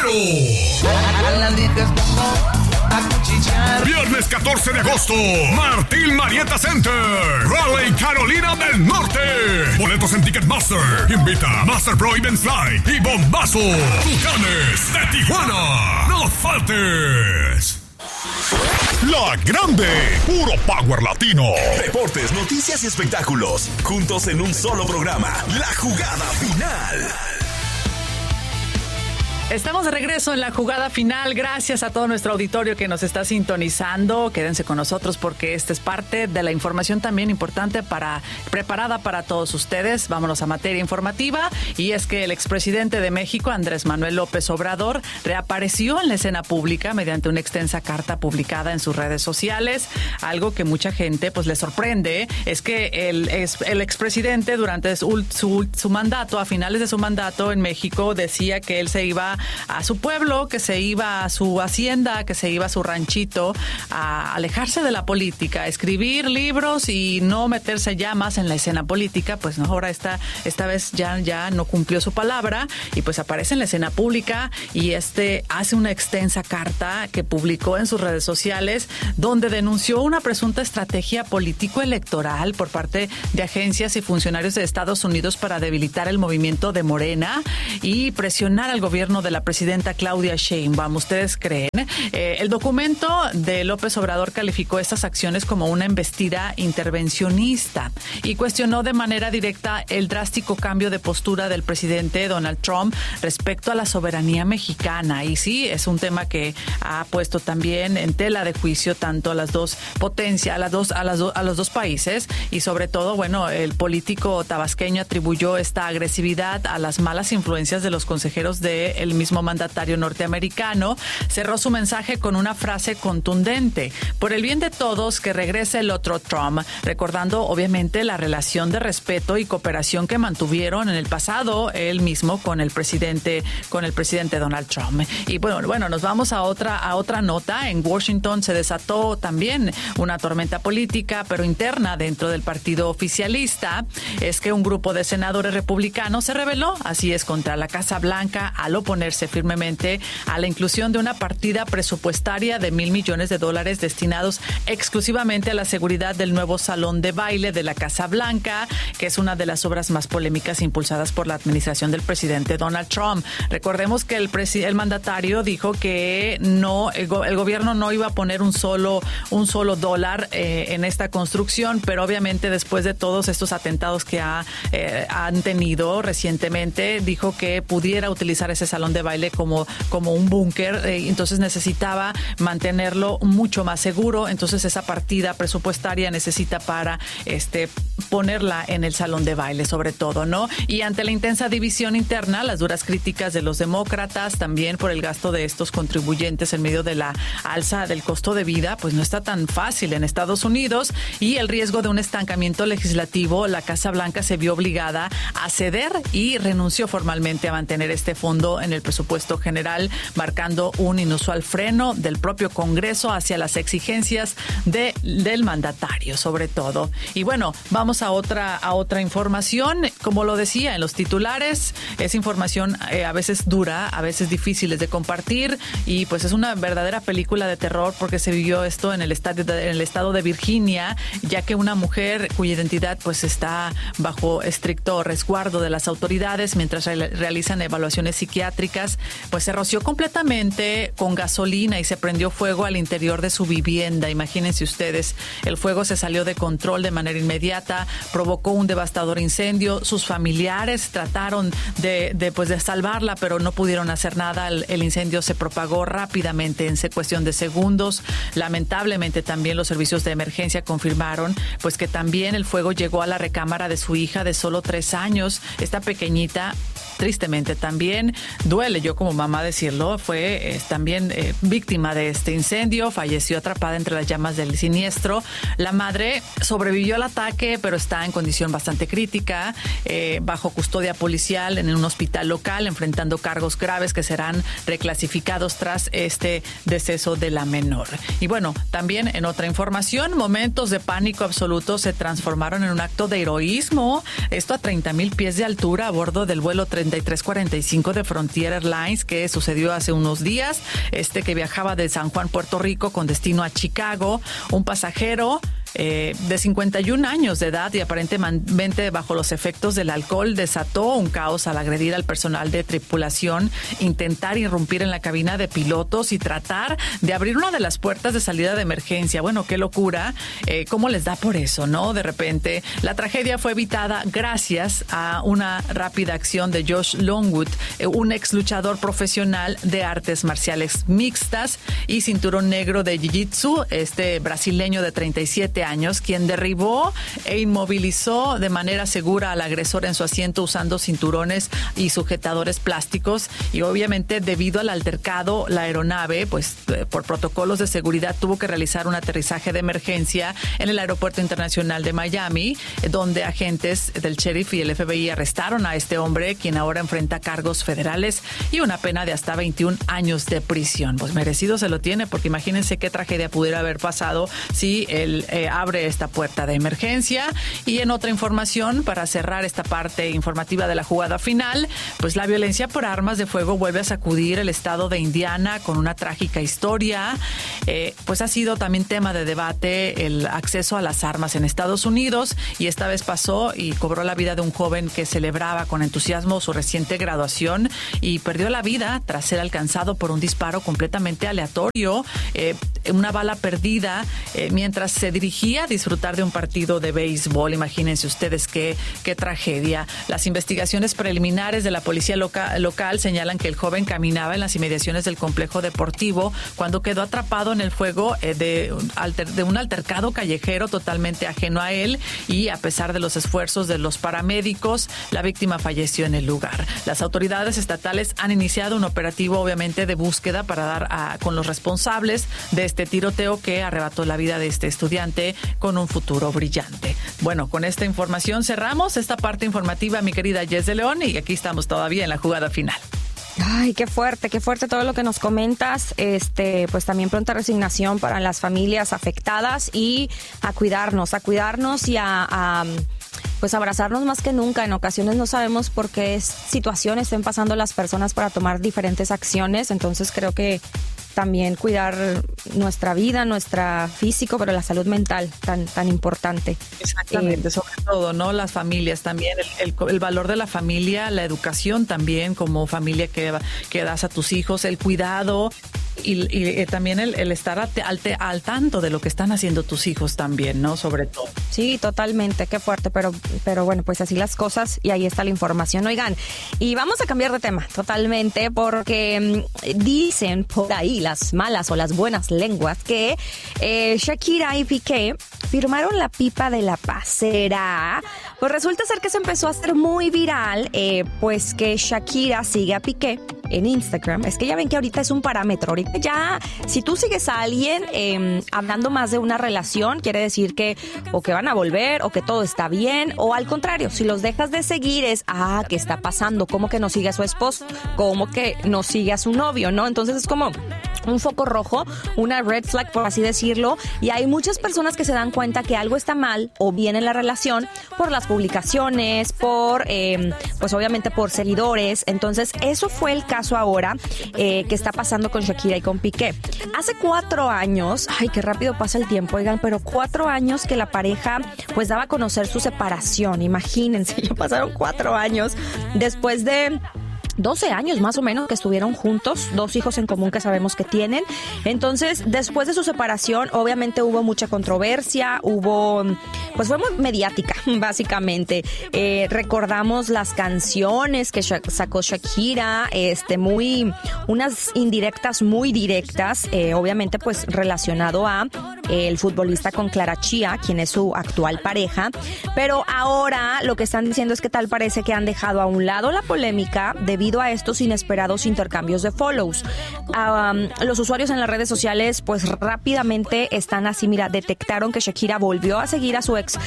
Guerrero. Viernes 14 de agosto, Martín Marietta Center, Raleigh, Carolina del Norte. Boletos en Ticketmaster. Invita Master Pro Events Fly y Bombazo. Tucanes de Tijuana. No faltes. La Grande, puro power latino. Deportes, noticias y espectáculos, juntos en un solo programa. La Jugada Final. Estamos de regreso en la Jugada Final. Gracias a todo nuestro auditorio que nos está sintonizando. Quédense con nosotros porque esta es parte de la información también importante preparada para todos ustedes. Vámonos a materia informativa. Y es que el expresidente de México, Andrés Manuel López Obrador, reapareció en la escena pública mediante una extensa carta publicada en sus redes sociales. Algo que mucha gente pues le sorprende es que el expresidente durante su mandato, a finales de su mandato en México, decía que él se iba a su pueblo, que se iba a su hacienda, que se iba a su ranchito, a alejarse de la política, a escribir libros y no meterse ya más en la escena política. Pues no, ahora esta vez ya no cumplió su palabra y pues aparece en la escena pública y hace una extensa carta que publicó en sus redes sociales donde denunció una presunta estrategia político-electoral por parte de agencias y funcionarios de Estados Unidos para debilitar el movimiento de Morena y presionar al gobierno de la presidenta Claudia Sheinbaum. ¿Ustedes creen? El documento de López Obrador calificó estas acciones como una embestida intervencionista y cuestionó de manera directa el drástico cambio de postura del presidente Donald Trump respecto a la soberanía mexicana. Y sí, es un tema que ha puesto también en tela de juicio tanto a las dos potencias, a los dos países y sobre todo, bueno, el político tabasqueño atribuyó esta agresividad a las malas influencias de los consejeros del mismo mandatario norteamericano. Cerró su mensaje con una frase contundente: por el bien de todos, que regrese el otro Trump, recordando obviamente la relación de respeto y cooperación que mantuvieron en el pasado él mismo con el presidente Donald Trump. Y bueno, nos vamos a otra nota. En Washington se desató también una tormenta política, pero interna dentro del partido oficialista. Es que un grupo de senadores republicanos se rebeló, así es, contra la Casa Blanca al oponerse firmemente a la inclusión de una partida presupuestaria de $1,000 millones destinados exclusivamente a la seguridad del nuevo salón de baile de la Casa Blanca, que es una de las obras más polémicas impulsadas por la administración del presidente Donald Trump. Recordemos que el mandatario dijo que el gobierno no iba a poner un solo dólar en esta construcción, pero obviamente después de todos estos atentados que han tenido recientemente, dijo que pudiera utilizar ese salón de baile como un búnker, entonces necesitaba mantenerlo mucho más seguro. Entonces esa partida presupuestaria necesita para ponerla en el salón de baile, sobre todo, ¿no? Y ante la intensa división interna, las duras críticas de los demócratas también por el gasto de estos contribuyentes en medio de la alza del costo de vida, pues no está tan fácil en Estados Unidos, y el riesgo de un estancamiento legislativo, la Casa Blanca se vio obligada a ceder y renunció formalmente a mantener este fondo en el presupuesto general, marcando un inusual freno del propio Congreso hacia las exigencias del mandatario, sobre todo. Y bueno, vamos a otra información. Como lo decía en los titulares, es información a veces dura, a veces difíciles de compartir, y pues es una verdadera película de terror porque se vivió esto en el estado de Virginia, ya que una mujer cuya identidad pues está bajo estricto resguardo de las autoridades mientras realizan evaluaciones psiquiátricas, pues se roció completamente con gasolina y se prendió fuego al interior de su vivienda. Imagínense ustedes, el fuego se salió de control de manera inmediata, provocó un devastador incendio. Sus familiares trataron de salvarla, pero no pudieron hacer nada. El incendio se propagó rápidamente en cuestión de segundos. Lamentablemente también los servicios de emergencia confirmaron pues que también el fuego llegó a la recámara de su hija de solo 3 años. Esta pequeñita, tristemente también, duele yo como mamá decirlo, fue también víctima de este incendio, falleció atrapada entre las llamas del siniestro. La madre sobrevivió al ataque, pero está en condición bastante crítica, bajo custodia policial en un hospital local, enfrentando cargos graves que serán reclasificados tras este deceso de la menor. Y bueno, también en otra información, momentos de pánico absoluto se transformaron en un acto de heroísmo, esto a 30,000 pies de altura a bordo del vuelo 3 7345 de Frontier Airlines que sucedió hace unos días, que viajaba de San Juan, Puerto Rico, con destino a Chicago. Un pasajero de 51 años de edad y aparentemente bajo los efectos del alcohol desató un caos al agredir al personal de tripulación, intentar irrumpir en la cabina de pilotos y tratar de abrir una de las puertas de salida de emergencia. Bueno, qué locura, cómo les da por eso, ¿no? De repente, la tragedia fue evitada gracias a una rápida acción de Josh Longwood, un ex luchador profesional de artes marciales mixtas y cinturón negro de Jiu-Jitsu, brasileño de 37 años, quien derribó e inmovilizó de manera segura al agresor en su asiento usando cinturones y sujetadores plásticos. Y obviamente, debido al altercado, la aeronave, pues por protocolos de seguridad, tuvo que realizar un aterrizaje de emergencia en el Aeropuerto Internacional de Miami, donde agentes del sheriff y el FBI arrestaron a este hombre, quien ahora enfrenta cargos federales y una pena de hasta 21 años de prisión. Pues merecido se lo tiene, porque imagínense qué tragedia pudiera haber pasado si él abre esta puerta de emergencia. Y en otra información, para cerrar esta parte informativa de la jugada final, pues la violencia por armas de fuego vuelve a sacudir el estado de Indiana con una trágica historia. Pues ha sido también tema de debate el acceso a las armas en Estados Unidos, y esta vez pasó y cobró la vida de un joven que celebraba con entusiasmo su reciente graduación y perdió la vida tras ser alcanzado por un disparo completamente aleatorio, una bala perdida mientras se dirigía a disfrutar de un partido de béisbol. Imagínense ustedes qué tragedia. Las investigaciones preliminares de la policía local señalan que el joven caminaba en las inmediaciones del complejo deportivo cuando quedó atrapado en el fuego de un altercado callejero totalmente ajeno a él, y a pesar de los esfuerzos de los paramédicos, la víctima falleció en el lugar. Las autoridades estatales han iniciado un operativo, obviamente, de búsqueda para dar con los responsables de este tiroteo que arrebató la vida de este estudiante con un futuro brillante. Bueno, con esta información cerramos esta parte informativa, mi querida Jess de León, y aquí estamos todavía en la jugada final. Ay, qué fuerte todo lo que nos comentas. Pues también pronta resignación para las familias afectadas y a cuidarnos y pues abrazarnos más que nunca. En ocasiones no sabemos por qué situaciones estén pasando las personas para tomar diferentes acciones, entonces creo que también cuidar nuestra vida, nuestra físico, pero la salud mental tan importante. Exactamente, sobre todo, ¿no? Las familias también, el valor de la familia, la educación también como familia que das a tus hijos, el cuidado y también el estar al tanto de lo que están haciendo tus hijos también, ¿no? Sobre todo. Sí, totalmente, qué fuerte, pero bueno, pues así las cosas y ahí está la información. Oigan, y vamos a cambiar de tema totalmente porque dicen por ahí las malas o las buenas lenguas que Shakira y Piqué firmaron la pipa de la paz. ¿Será? Pues resulta ser que se empezó a hacer muy viral, pues que Shakira sigue a Piqué en Instagram. Es que ya ven que ahorita es un parámetro. Ahorita ya, si tú sigues a alguien hablando más de una relación, quiere decir que o que van a volver o que todo está bien, o al contrario, si los dejas de seguir es, ¿qué está pasando? ¿Cómo que no sigue a su esposo? ¿Cómo que no sigue a su novio? ¿No? Entonces es como un foco rojo, una red flag, por así decirlo, y hay muchas personas que se dan cuenta que algo está mal o bien en la relación por las publicaciones, pues obviamente por seguidores. Entonces eso fue el caso ahora que está pasando con Shakira y con Piqué. Hace 4 años, ay, qué rápido pasa el tiempo, oigan, pero 4 años que la pareja pues daba a conocer su separación. Imagínense, ya pasaron 4 años después de 12 años más o menos que estuvieron juntos, 2 hijos en común que sabemos que tienen. Entonces, después de su separación, obviamente hubo mucha controversia, pues fue muy mediática, básicamente. Recordamos las canciones que sacó Shakira, unas indirectas muy directas, obviamente pues relacionado a el futbolista con Clara Chía, quien es su actual pareja. Pero ahora lo que están diciendo es que tal parece que han dejado a un lado la polémica debido debido a estos inesperados intercambios de follows. Los usuarios en las redes sociales pues rápidamente están así, mira, detectaron que Shakira volvió a seguir a su ex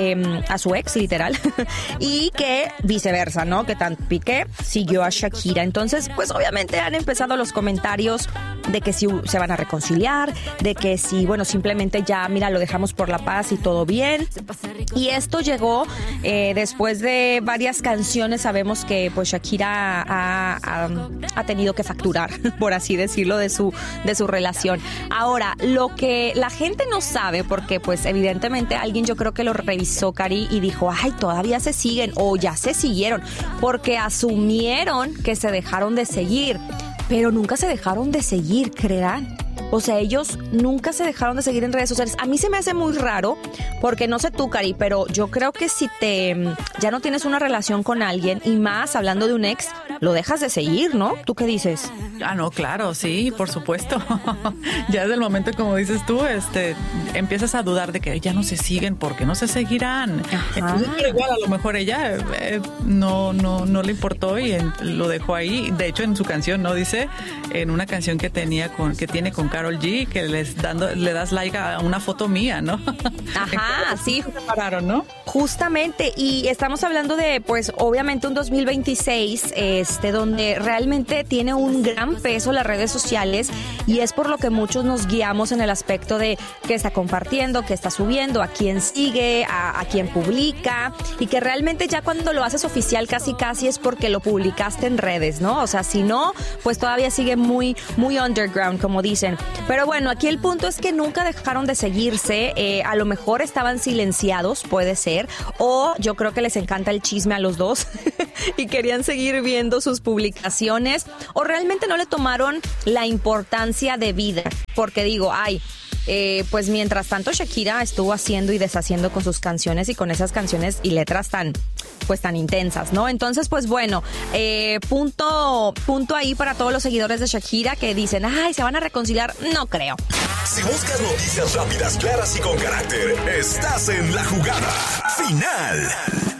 literal, y que viceversa, ¿no? Que tanto Piqué siguió a Shakira. Entonces, pues obviamente han empezado los comentarios de que si se van a reconciliar, de que si, bueno, simplemente ya, mira, lo dejamos por la paz y todo bien. Y esto llegó después de varias canciones. Sabemos que pues Shakira ha tenido que facturar, por así decirlo, de su relación. Ahora, lo que la gente no sabe, porque pues evidentemente alguien, yo creo que lo revisó, Cari, y dijo, ay, todavía se siguen o ya se siguieron, porque asumieron que se dejaron de seguir, pero nunca se dejaron de seguir, ¿creerán? O sea, ellos nunca se dejaron de seguir en redes sociales. A mí se me hace muy raro, porque no sé tú, Cari, pero yo creo que si ya no tienes una relación con alguien, y más hablando de un ex, lo dejas de seguir, ¿no? ¿Tú qué dices? Ah, no, claro, sí, por supuesto. Ya desde el momento, como dices tú, empiezas a dudar de que ya no se siguen, porque no se seguirán. Entonces, pero igual, a lo mejor ella no le importó y lo dejó ahí. De hecho, en su canción, ¿no? Dice, en una canción que tiene con Karol G, que le das like a una foto mía, ¿no? Ajá, sí. Se separaron, ¿no? Justamente, y estamos hablando de, pues, obviamente un 2026, donde realmente tiene un gran peso las redes sociales, y es por lo que muchos nos guiamos en el aspecto de qué está compartiendo, qué está subiendo, a quién sigue, a quién publica, y que realmente ya cuando lo haces oficial casi es porque lo publicaste en redes, ¿no? O sea, si no, pues todavía sigue muy, muy underground, como dicen. Pero bueno, aquí el punto es que nunca dejaron de seguirse. A lo mejor estaban silenciados, puede ser, o yo creo que les encanta el chisme a los dos y querían seguir viendo sus publicaciones, o realmente no le tomaron la importancia de vida, porque digo, pues mientras tanto Shakira estuvo haciendo y deshaciendo con sus canciones, y con esas canciones y letras tan intensas, ¿no? Entonces, pues bueno, punto ahí para todos los seguidores de Shakira que dicen, ay, ¿se van a reconciliar? No creo. Si buscas noticias rápidas, claras y con carácter, estás en La Jugada Final.